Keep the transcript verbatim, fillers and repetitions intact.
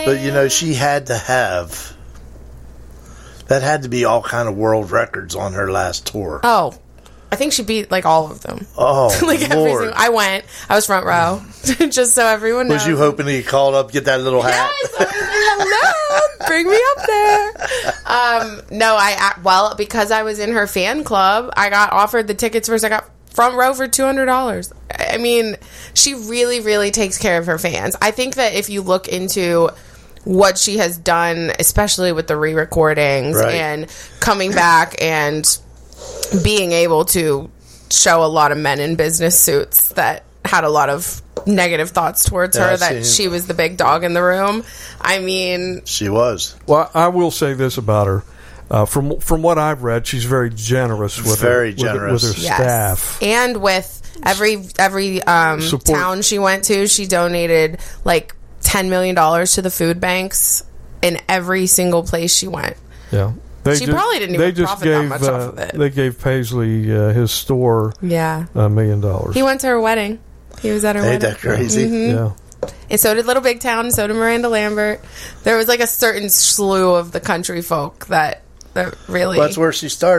But, you know, she had to have... That had to be all kind of world records on her last tour. Oh, I think she beat, like, all of them. Oh, like every Lord. single, I went. I was front row. Just so everyone knows. Was you hoping to get called up, get that little hat? Yes, I was like, hello, bring me up there. Um, no, I, well, because I was in her fan club, I got offered the tickets first. I got front row for two hundred dollars. I mean, she really, really takes care of her fans. I think that if you look into what she has done, especially with the re-recordings right. and coming back and being able to show a lot of men in business suits that had a lot of negative thoughts towards yeah, her, I've that she was the big dog in the room. I mean... She was. Well, I will say this about her. Uh, from from what I've read, she's very generous with very her, generous. with, with her yes. staff. And with every, every um, town she went to, she donated, like, ten million dollars to the food banks in every single place she went. Yeah. They she just, probably didn't they even just profit gave, that much uh, off of it. They gave Paisley, uh, his store, yeah. a million dollars. He went to her wedding. He was at her Ain't wedding. that crazy? Mm-hmm. Yeah. And so did Little Big Town, so did Miranda Lambert. There was like a certain slew of the country folk that, that really... Well, that's where she started.